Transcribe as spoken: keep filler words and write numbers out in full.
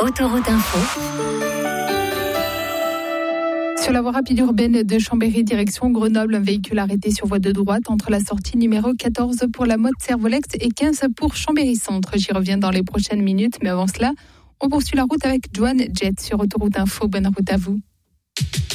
Autoroute Info. Sur la voie rapide urbaine de Chambéry, direction Grenoble, un véhicule arrêté sur voie de droite entre la sortie numéro quatorze pour la Motte-Servolex et quinze pour Chambéry-Centre. J'y reviens dans les prochaines minutes, mais avant cela, on poursuit la route avec Joanne Jett sur Autoroute Info. Bonne route à vous.